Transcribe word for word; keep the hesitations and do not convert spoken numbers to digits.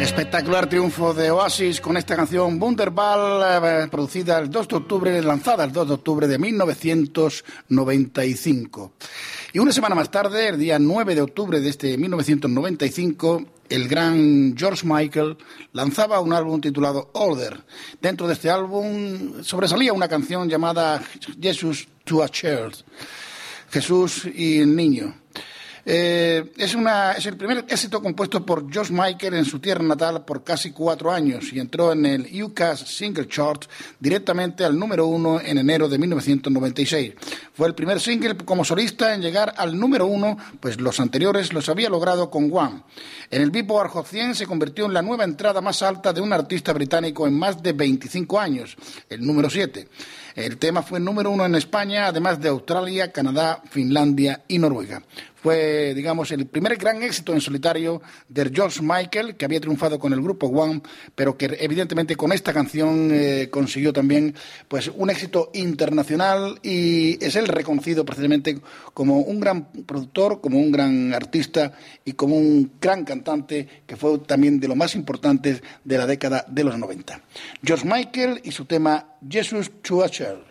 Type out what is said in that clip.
Espectacular triunfo de Oasis con esta canción Wunderbar, eh, producida el dos de octubre, lanzada el dos de octubre de mil novecientos noventa y cinco. Y una semana más tarde, el día nueve de octubre de este mil novecientos noventa y cinco, el gran George Michael lanzaba un álbum titulado Order. Dentro de este álbum sobresalía una canción llamada Jesus to a Child, Jesús y el niño. Eh, es, una, es el primer éxito compuesto por George Michael en su tierra natal por casi cuatro años y entró en el U K Single Chart directamente al número uno en enero de mil novecientos noventa y seis. Fue el primer single como solista en llegar al número uno, pues los anteriores los había logrado con One. En el Billboard Hot cien se convirtió en la nueva entrada más alta de un artista británico en más de veinticinco años, el número siete. El tema fue número uno en España, además de Australia, Canadá, Finlandia y Noruega. Fue, digamos, el primer gran éxito en solitario de George Michael, que había triunfado con el grupo One, pero que evidentemente con esta canción eh, consiguió también pues un éxito internacional y es él reconocido precisamente como un gran productor, como un gran artista y como un gran cantante que fue también de los más importantes de la década de los noventa. George Michael y su tema Jesus to a Child.